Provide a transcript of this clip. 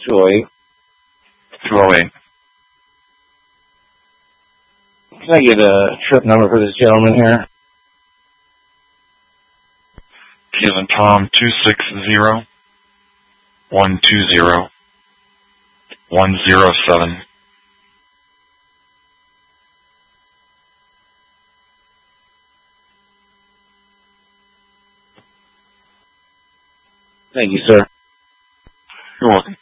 208. 208. Can I get a trip number for this gentleman here? Kilo Tom 260 120 107. Thank you, sir. You're welcome.